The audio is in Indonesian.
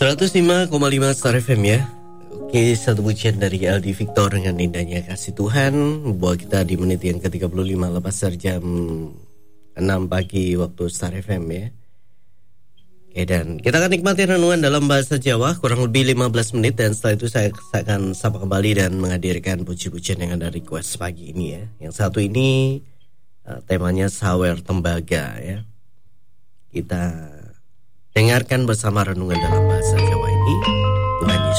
105,5 Star FM ya. Oke, satu pujian dari Aldi Victor dengan indahnya Kasih Tuhan membawa kita di menit yang ke-35 lepas dari jam 6 pagi waktu Star FM ya. Oke, dan kita akan nikmati renungan dalam bahasa Jawa kurang lebih 15 menit. Dan setelah itu saya akan sapa kembali dan menghadirkan puji-pujian yang ada request pagi ini ya. Yang satu ini temanya sawer tembaga ya. Kita dengarkan bersama renungan dalam bahasa Jawa ini.